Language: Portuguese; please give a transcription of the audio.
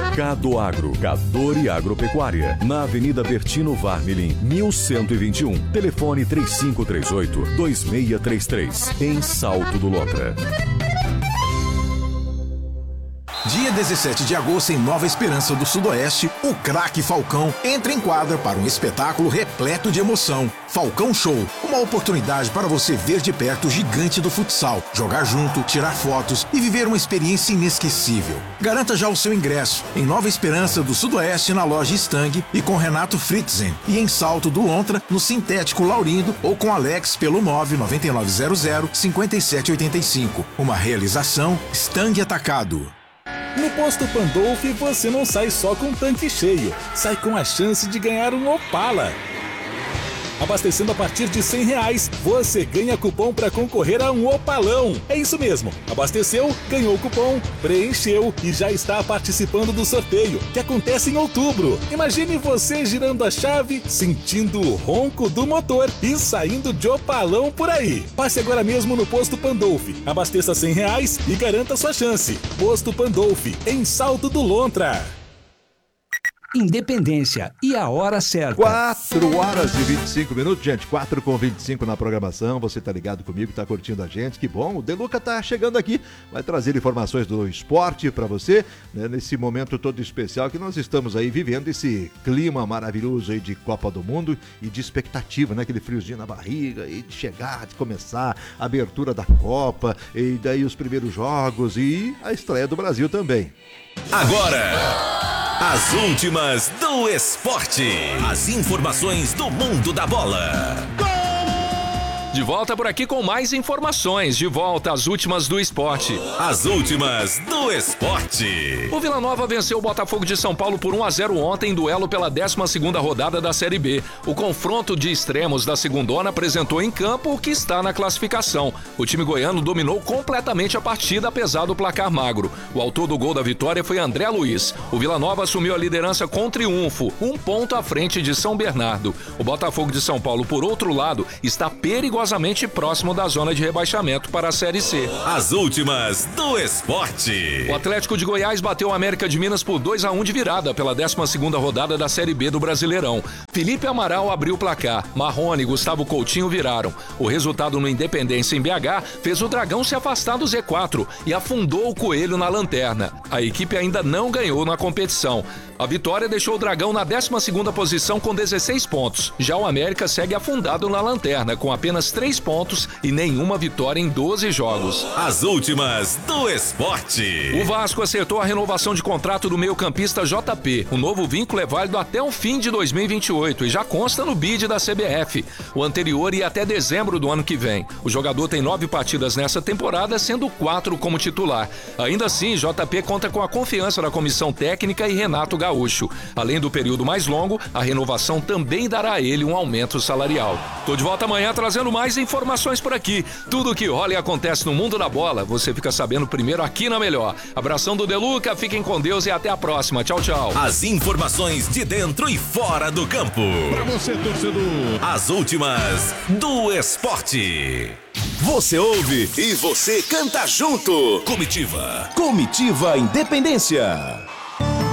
Cadoagro, Cador e Agropecuária, na Avenida Bertino Varmelin, 1121. Telefone 3538-2633, em Salto do Lontra. Dia 17 de agosto, em Nova Esperança do Sudoeste, o craque Falcão entra em quadra para um espetáculo repleto de emoção. Falcão Show, uma oportunidade para você ver de perto o gigante do futsal, jogar junto, tirar fotos e viver uma experiência inesquecível. Garanta já o seu ingresso em Nova Esperança do Sudoeste, na loja Stang e com Renato Fritzen, e em Salto do Lontra, no Sintético Laurindo, ou com Alex pelo 99900-5785. Uma realização Stang Atacado. No Posto Pandolfi você não sai só com o tanque cheio, sai com a chance de ganhar um Opala. Abastecendo a partir de R$100, você ganha cupom para concorrer a um Opalão. É isso mesmo, abasteceu, ganhou o cupom, preencheu e já está participando do sorteio, que acontece em outubro. Imagine você girando a chave, sentindo o ronco do motor e saindo de Opalão por aí. Passe agora mesmo no Posto Pandolfi, abasteça R$100 e garanta sua chance. Posto Pandolfi, em Salto do Lontra. Independência e a hora certa. 4h25, gente. 4h25 na programação. Você tá ligado comigo, tá curtindo a gente. Que bom. O Deluca tá chegando aqui. Vai trazer informações do esporte pra você, né, nesse momento todo especial que nós estamos aí vivendo, esse clima maravilhoso aí de Copa do Mundo e de expectativa, né? Aquele friozinho na barriga e de chegar, de começar a abertura da Copa e daí os primeiros jogos e a estreia do Brasil também. Agora, as últimas do esporte. As informações do mundo da bola. De volta por aqui com mais informações. De volta às últimas do esporte. As últimas do esporte. O Vila Nova venceu o Botafogo de São Paulo por 1-0 ontem em duelo pela 12ª rodada da Série B. O confronto de extremos da segundona apresentou em campo o que está na classificação. O time goiano dominou completamente a partida, apesar do placar magro. O autor do gol da vitória foi André Luiz. O Vila Nova assumiu a liderança com triunfo, 1 ponto à frente de São Bernardo. O Botafogo de São Paulo, por outro lado, está perigosamente próximo da zona de rebaixamento para a Série C. As últimas do esporte. O Atlético de Goiás bateu o América de Minas por 2-1 de virada pela 12ª rodada da Série B do Brasileirão. Felipe Amaral abriu o placar. Marrone e Gustavo Coutinho viraram. O resultado no Independência em BH fez o Dragão se afastar do Z4 e afundou o Coelho na lanterna. A equipe ainda não ganhou na competição. A vitória deixou o Dragão na 12ª posição com 16 pontos. Já o América segue afundado na lanterna com apenas 3 pontos e nenhuma vitória em 12 jogos. As últimas do esporte. O Vasco acertou a renovação de contrato do meio-campista JP. O novo vínculo é válido até o fim de 2028 e já consta no bid da CBF. O anterior ia até dezembro do ano que vem. O jogador tem 9 partidas nessa temporada, sendo 4 como titular. Ainda assim, JP conta com a confiança da comissão técnica e Renato Gaúcho. Além do período mais longo, a renovação também dará a ele um aumento salarial. Tô de volta amanhã trazendo mais informações por aqui. Tudo que rola e acontece no mundo da bola, você fica sabendo primeiro aqui na Melhor. Abração do Deluca, fiquem com Deus e até a próxima. Tchau, tchau. As informações de dentro e fora do campo. Pra você, torcedor. As últimas do esporte. Você ouve e você canta junto. Comitiva. Comitiva Independência.